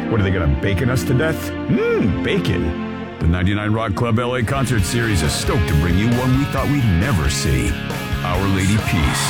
What are they gonna bacon us to death? Bacon. The 99 Rock Club LA Concert Series is stoked to bring you one we thought we'd never see. Our Lady Peace.